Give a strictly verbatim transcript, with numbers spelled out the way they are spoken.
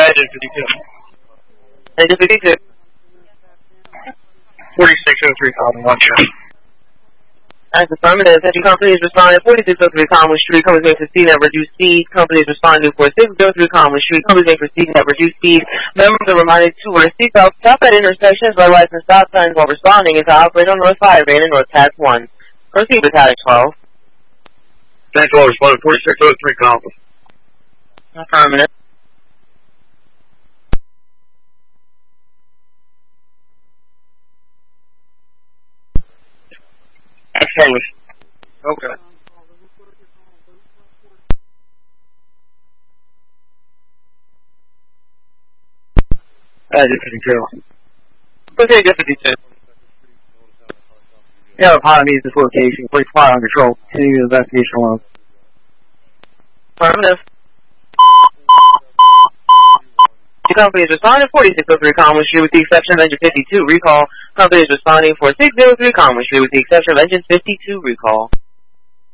Agent fifty-two. Agent fifty-two. forty-six oh three Common, one check. As affirmative, entry company is responding to forty-six oh three Common Street, companies may proceed at reduced speed, companies responding to forty-six oh three Common Street, companies may proceed at reduced speed. Members are reminded to wear seatbelts, stop at intersections, red lights, and stop signs while responding and to operate on North Fire Lane and North Path one. Proceed with Battalion twelve. Battalion twelve responding to forty-six oh three Common. Affirmative. Affirmative. Okay. Agent fifty-two. Proceed, Agent fifty-two. Yeah, upon meets this location, please fire on control. Continue the investigation alone. Affirmative. The company is responding forty-six oh three Common Street with the exception of engine fifty-two recall. Company is responding for six oh three Common Street with the exception of engine fifty-two recall.